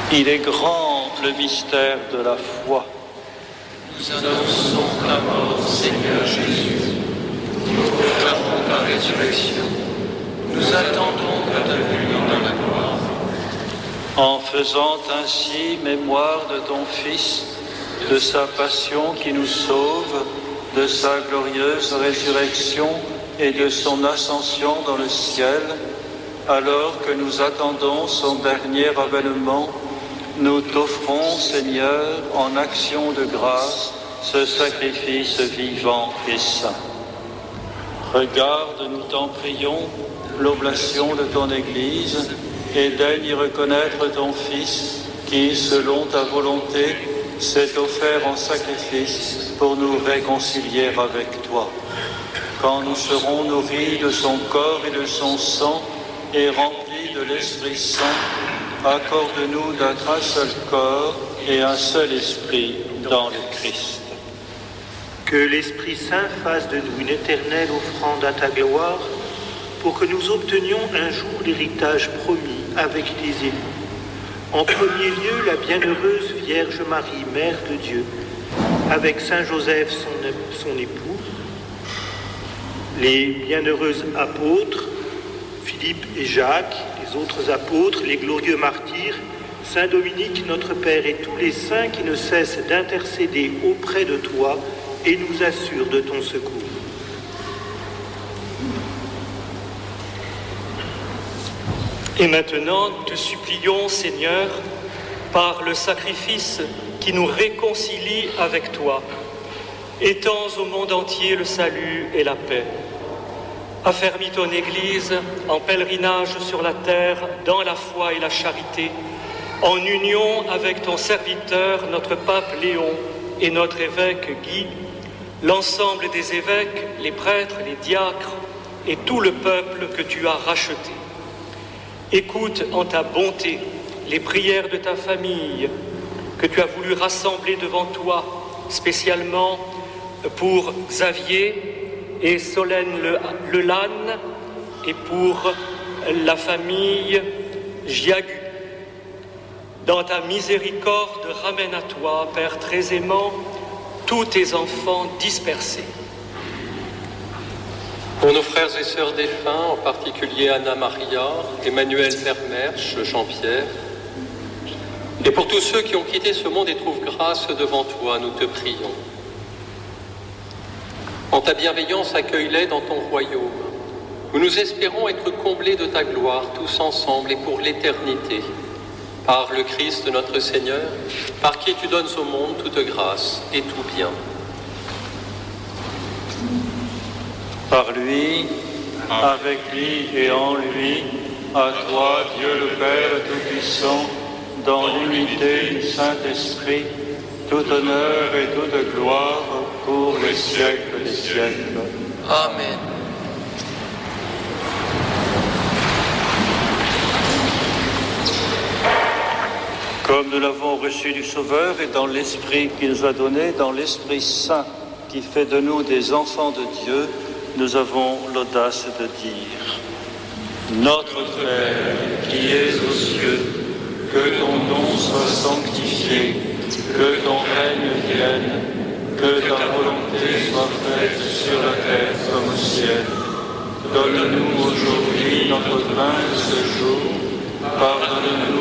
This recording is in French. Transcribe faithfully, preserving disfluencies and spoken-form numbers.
Il est grand le mystère de la foi. Nous annonçons ta mort, Seigneur Jésus. Nous proclamons ta résurrection. Nous attendons ta venue dans la gloire. En faisant ainsi mémoire de ton Fils, de sa passion qui nous sauve, de sa glorieuse résurrection et de son ascension dans le ciel, alors que nous attendons son dernier avènement, nous t'offrons, Seigneur, en action de grâce, ce sacrifice vivant et saint. Regarde, nous t'en prions, l'oblation de ton Église, et daigne y reconnaître ton Fils, qui, selon ta volonté, s'est offert en sacrifice pour nous réconcilier avec toi. Quand nous serons nourris de son corps et de son sang, et remplis de l'Esprit Saint, accorde-nous d'être un seul corps et un seul esprit dans le Christ. Que l'Esprit Saint fasse de nous une éternelle offrande à ta gloire, pour que nous obtenions un jour l'héritage promis avec tes élus. En premier lieu, la bienheureuse Vierge Marie, Mère de Dieu, avec Saint Joseph, son, son époux, les bienheureux apôtres, Philippe et Jacques, les autres apôtres, les glorieux martyrs, Saint Dominique, notre Père, et tous les saints qui ne cessent d'intercéder auprès de toi et nous assurent de ton secours. Et maintenant, te supplions, Seigneur, par le sacrifice qui nous réconcilie avec toi, étends au monde entier le salut et la paix. Affermis ton Église en pèlerinage sur la terre, dans la foi et la charité, en union avec ton serviteur, notre pape Léon, et notre évêque Guy, l'ensemble des évêques, les prêtres, les diacres et tout le peuple que tu as racheté. Écoute en ta bonté les prières de ta famille que tu as voulu rassembler devant toi, spécialement pour Xavier et Solène Le, Le Lanne et pour la famille Giagu. Dans ta miséricorde, ramène à toi, Père très aimant, tous tes enfants dispersés. Pour nos frères et sœurs défunts, en particulier Anna Maria, Emmanuel Vermersch, Jean-Pierre, et pour tous ceux qui ont quitté ce monde et trouvent grâce devant toi, nous te prions. En ta bienveillance, accueille-les dans ton royaume, où nous espérons être comblés de ta gloire, tous ensemble et pour l'éternité, par le Christ notre Seigneur, par qui tu donnes au monde toute grâce et tout bien. Par lui, avec lui et en lui, à toi, Dieu le Père Tout-Puissant, dans l'unité du Saint-Esprit, tout honneur et toute gloire pour les siècles des siècles. Amen. Comme nous l'avons reçu du Sauveur et dans l'Esprit qu'il nous a donné, dans l'Esprit Saint qui fait de nous des enfants de Dieu, nous avons l'audace de dire: Notre Père qui es aux cieux, que ton nom soit sanctifié, que ton règne vienne, que ta volonté soit faite sur la terre comme au ciel. Donne-nous aujourd'hui notre pain de ce jour, pardonne-nous